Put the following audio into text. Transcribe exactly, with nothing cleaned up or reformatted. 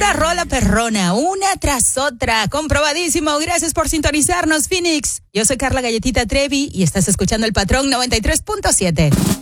Pura rola perrona, una tras otra, comprobadísimo. Gracias por sintonizarnos, Phoenix. Yo soy Carla Galletita Trevi y estás escuchando El Patrón noventa y tres punto siete.